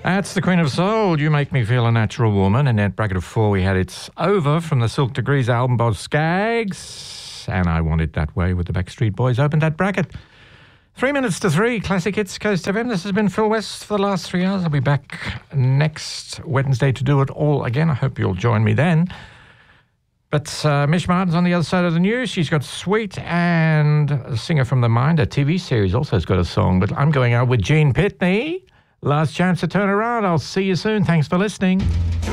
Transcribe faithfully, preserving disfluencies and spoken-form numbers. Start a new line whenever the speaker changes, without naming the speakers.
That's the Queen of Soul. You Make Me Feel a Natural Woman. In that bracket of four, we had It's Over from the Silk Degrees album Boz Skaggs. And I Want It That Way with the Backstreet Boys opened that bracket. Three minutes to three, Classic Hits, Coast F M. This has been Phil West for the last three hours. I'll be back next Wednesday to do it all again. I hope you'll join me then. But uh, Mish Martin's on the other side of the news. She's got Sweet, and a Singer from the Mind, a T V series, also has got a song. But I'm going out with Gene Pitney. Last chance to turn around. I'll see you soon. Thanks for listening.